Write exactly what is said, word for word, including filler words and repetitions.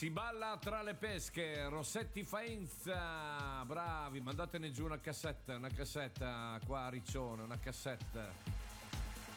Si balla tra le pesche, Rossetti Faenza, bravi, mandatene giù una cassetta, una cassetta qua a Riccione, una cassetta.